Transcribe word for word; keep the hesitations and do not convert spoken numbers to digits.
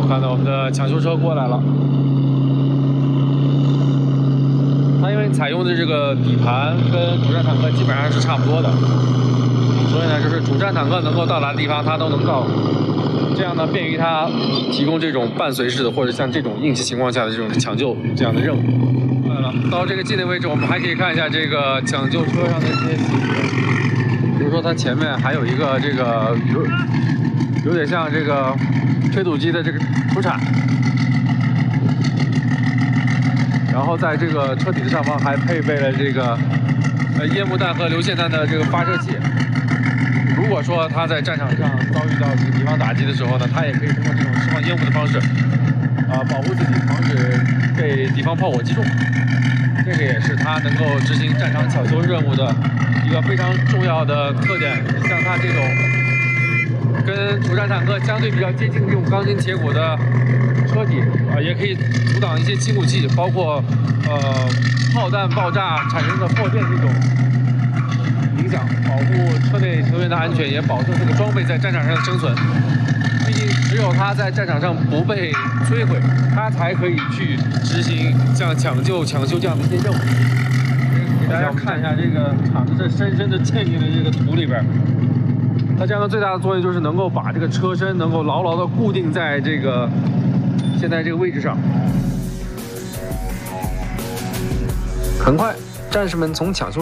看到我们的抢修车过来了。它因为采用的这个底盘跟主战坦克基本上是差不多的，所以呢，就是主战坦克能够到达的地方，它都能到。这样呢，便于它提供这种伴随式的或者像这种应急情况下的这种抢救这样的任务。来了，到这个近的位置，我们还可以看一下这个抢救车上的这些细节，比如说它前面还有一个这个有有点像这个推土机的这个土铲，然后在这个车体的上方还配备了这个呃烟幕弹和流线弹的这个发射器。如果说他在战场上遭遇到这个敌方打击的时候呢，他也可以通过这种释放烟雾的方式，啊、呃，保护自己，防止被敌方炮火击中。这个也是他能够执行战场抢修任务的一个非常重要的特点。像他这种跟主战坦克相对比较接近这种钢筋铁骨的车体，啊、呃，也可以阻挡一些击鼓器，包括呃炮弹爆炸产生的破片这种。影响，保护车内成员的安全，也保证这个装备在战场上的生存。毕竟只有它在战场上不被摧毁，它才可以去执行像抢救、抢修这样的一些任务。给大家看一下这个厂子是深深的嵌进了这个土里边。它这样的最大的作用就是能够把这个车身能够牢牢的固定在这个现在这个位置上。很快，战士们从抢修